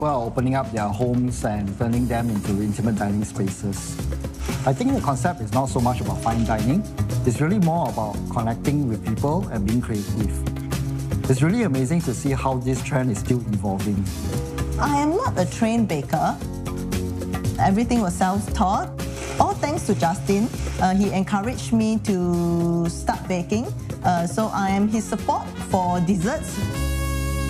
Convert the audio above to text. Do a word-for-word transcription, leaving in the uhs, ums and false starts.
are opening up their homes and turning them into intimate dining spaces. I think the concept is not so much about fine dining. It's really more about connecting with people and being creative. It's really amazing to see how this trend is still evolving. I am not a trained baker. Everything was self-taught. All thanks to Justin. Uh, he encouraged me to start baking. Uh, so I am his support for desserts.